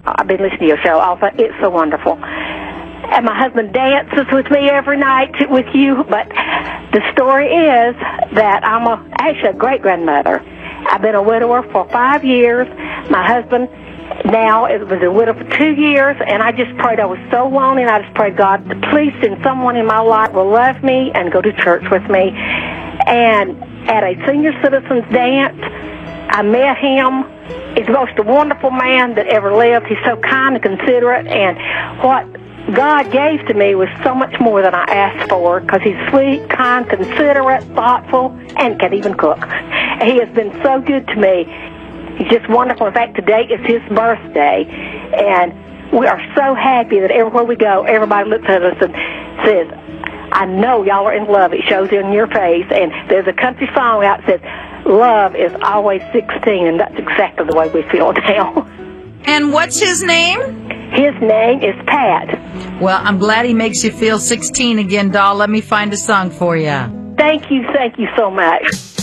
I've been listening to your show also. It's so wonderful. And my husband dances with me every night with you. But the story is that I'm actually a great-grandmother. I've been a widower for 5 years. My husband now was a widow for 2 years, and I just prayed. I was so lonely, and I just prayed, God, please send someone in my life will love me and go to church with me. And at a senior citizens dance, I met him. He's the most wonderful man that ever lived. He's so kind and considerate, and what God gave to me was so much more than I asked for, because he's sweet, kind, considerate, thoughtful, and can even cook. He has been so good to me. He's just wonderful. In fact, today is his birthday, and we are so happy that everywhere we go, everybody looks at us and says, I know y'all are in love. It shows in your face. And there's a country song out that says, love is always 16, and that's exactly the way we feel now. And what's his name? His name is Pat. Well, I'm glad he makes you feel 16 again, doll. Let me find a song for you. Thank you so much.